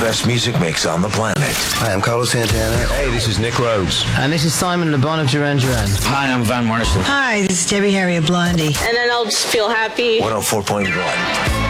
best music mix on the planet. Hi, I'm Carlos Santana. Hey, this is Nick Rhodes. And this is Simon Le Bon of Duran Duran. Hi, I'm Van Morrison. Hi, this is Debbie Harry of Blondie. And then I'll just feel happy. 104.1.